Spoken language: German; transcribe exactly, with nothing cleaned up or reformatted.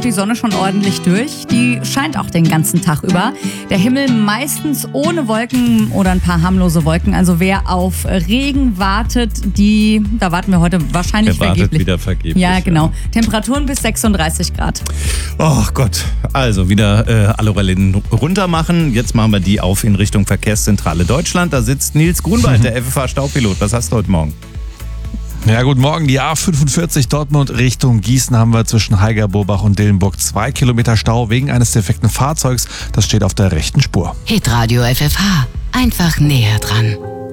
kommt die Sonne schon ordentlich durch. Die scheint auch den ganzen Tag über. Der Himmel meistens ohne Wolken oder ein paar harmlose Wolken. Also wer auf Regen wartet, die, da warten wir heute wahrscheinlich Der wartet vergeblich. wieder vergeblich. Ja, genau. Temperaturen bis sechsunddreißig Grad. Oh Gott, also wieder äh, alle Rollen runter machen. Jetzt machen wir die auf in Richtung Verkehrszentrale Deutschland. Da sitzt Nils Grunwald, der F F H-Staupilot. Was hast du heute Morgen? Ja, guten Morgen. Die A fünfundvierzig Dortmund Richtung Gießen haben wir zwischen Heiger-Burbach und Dillenburg zwei Kilometer Stau wegen eines defekten Fahrzeugs. Das steht auf der rechten Spur. Hitradio F F H. Einfach näher dran.